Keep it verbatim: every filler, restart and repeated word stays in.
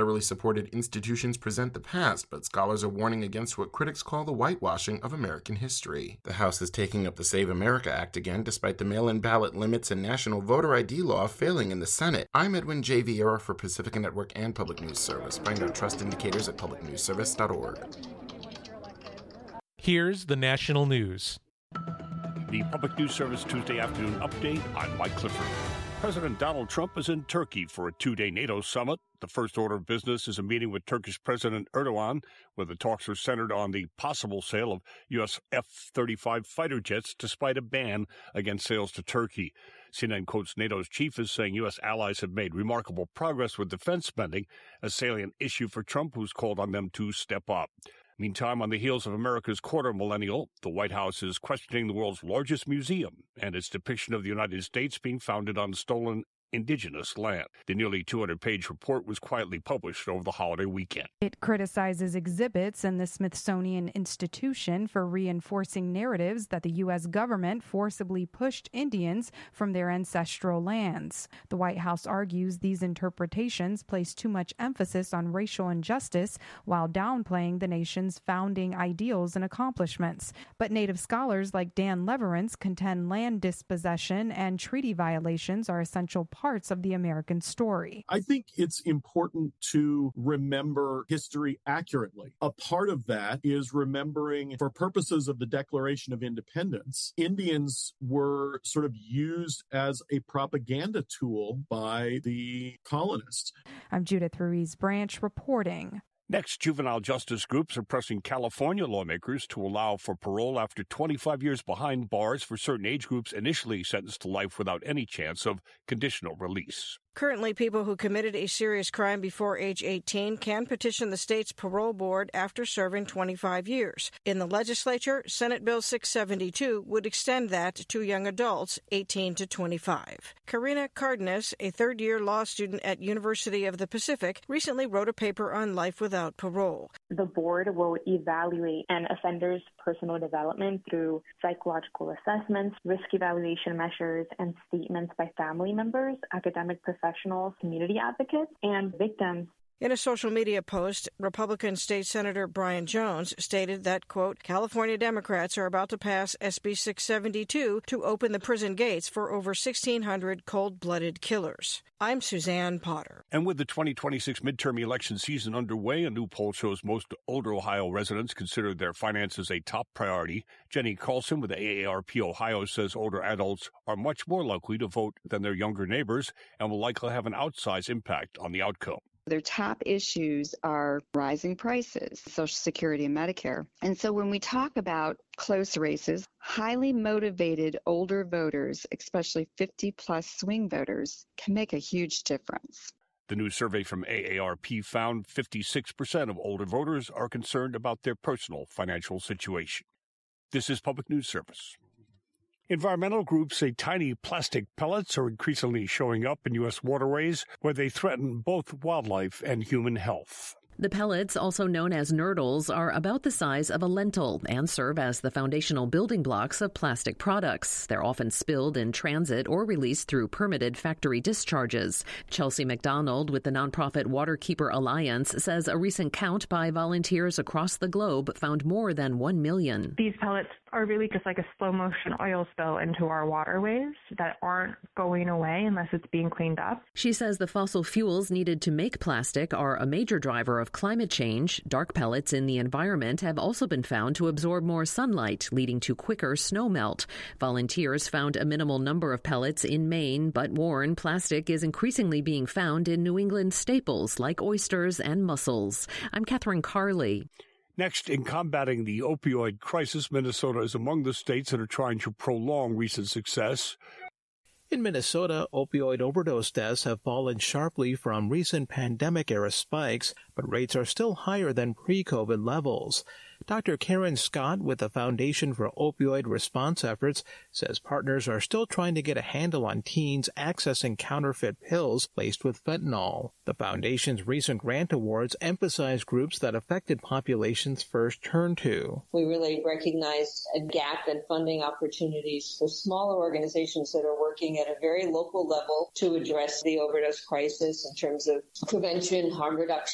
federally supported institutions present the past, but scholars are warning against what critics call the whitewashing of American history. The House is taking up the Save America Act again, despite the mail-in ballot limits and national voter I D law failing in the Senate. I'm Edwin J. Vieira for Pacifica Network and Public News Service. Find our trust indicators at public news service dot org. Here's the national news. The Public News Service Tuesday afternoon update. I'm Mike Clifford. President Donald Trump is in Turkey for a two-day NATO summit. The first order of business is a meeting with Turkish President Erdogan, where the talks are centered on the possible sale of U S F thirty-five fighter jets, despite a ban against sales to Turkey. C N N quotes NATO's chief as saying U S allies have made remarkable progress with defense spending, a salient issue for Trump, who's called on them to step up. Meantime, on the heels of America's quarter millennial, the White House is questioning the world's largest museum and its depiction of the United States being founded on stolen indigenous land. The nearly two hundred page report was quietly published over the holiday weekend. It criticizes exhibits in the Smithsonian Institution for reinforcing narratives that the U S government forcibly pushed Indians from their ancestral lands. The White House argues these interpretations place too much emphasis on racial injustice while downplaying the nation's founding ideals and accomplishments. But Native scholars like Dan Leverance contend land dispossession and treaty violations are essential parts parts of the American story. I think it's important to remember history accurately. A part of that is remembering, for purposes of the Declaration of Independence, Indians were sort of used as a propaganda tool by the colonists. I'm Judith Ruiz Branch reporting. Next, juvenile justice groups are pressing California lawmakers to allow for parole after twenty-five years behind bars for certain age groups initially sentenced to life without any chance of conditional release. Currently, people who committed a serious crime before age eighteen can petition the state's parole board after serving twenty-five years. In the legislature, Senate Bill six seventy-two would extend that to young adults eighteen to twenty-five. Karina Cardenas, a third-year law student at University of the Pacific, recently wrote a paper on life without parole. The board will evaluate an offender's personal development through psychological assessments, risk evaluation measures, and statements by family members, academic professionals, community advocates, and victims. In a social media post, Republican State Senator Brian Jones stated that, quote, California Democrats are about to pass S B six seventy-two to open the prison gates for over sixteen hundred cold-blooded killers. I'm Suzanne Potter. And with the twenty twenty-six midterm election season underway, a new poll shows most older Ohio residents consider their finances a top priority. Jenny Carlson with A A R P Ohio says older adults are much more likely to vote than their younger neighbors and will likely have an outsized impact on the outcome. Their top issues are rising prices, Social Security and Medicare. And so when we talk about close races, highly motivated older voters, especially fifty-plus swing voters, can make a huge difference. The new survey from A A R P found fifty-six percent of older voters are concerned about their personal financial situation. This is Public News Service. Environmental groups say tiny plastic pellets are increasingly showing up in U S waterways where they threaten both wildlife and human health. The pellets, also known as nurdles, are about the size of a lentil and serve as the foundational building blocks of plastic products. They're often spilled in transit or released through permitted factory discharges. Chelsea McDonald with the nonprofit Waterkeeper Alliance says a recent count by volunteers across the globe found more than one million. These pellets are really just like a slow-motion oil spill into our waterways that aren't going away unless it's being cleaned up. She says the fossil fuels needed to make plastic are a major driver of climate change. Dark pellets in the environment have also been found to absorb more sunlight, leading to quicker snow melt. Volunteers found a minimal number of pellets in Maine, but warn plastic is increasingly being found in New England staples like oysters and mussels. I'm Catherine Carley. Next, in combating the opioid crisis, Minnesota is among the states that are trying to prolong recent success. In Minnesota, opioid overdose deaths have fallen sharply from recent pandemic-era spikes, but rates are still higher than pre-COVID levels. Doctor Karen Scott with the Foundation for Opioid Response Efforts says partners are still trying to get a handle on teens accessing counterfeit pills laced with fentanyl. The Foundation's recent grant awards emphasize groups that affected populations first turn to. We really recognize a gap in funding opportunities for smaller organizations that are working at a very local level to address the overdose crisis in terms of prevention, harm reduction,